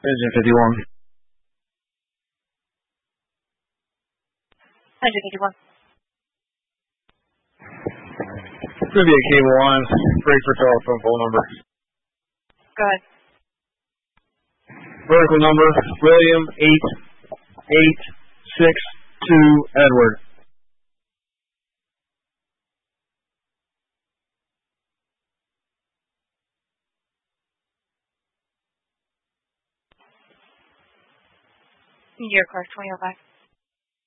Engine 51. 151. It's going to be a cable line. Break for telephone pole number. Go ahead. Vertical number, William 8862 Edward. You're correct, 2005.